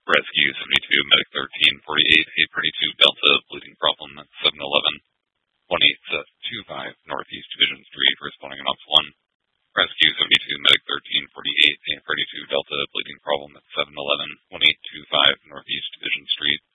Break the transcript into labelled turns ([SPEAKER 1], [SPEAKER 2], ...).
[SPEAKER 1] Rescue 72, Medic 1348, 832 Delta, bleeding problem at 711. 1825 Northeast Division Street, responding on Ops 1. Rescue 72, Medic 1348, 832 Delta, bleeding problem at 711. 1825 Northeast Division Street.